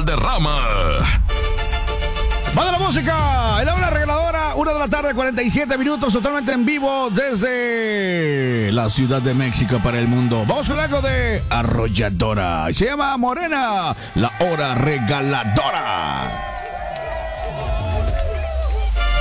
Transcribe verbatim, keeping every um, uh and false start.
Valderrama. ¡Va de la música! En la hora regaladora, una de la tarde, cuarenta y siete minutos, totalmente en vivo desde la Ciudad de México para el mundo. Vamos con algo de Arrolladora. Se llama Morena, la hora regaladora.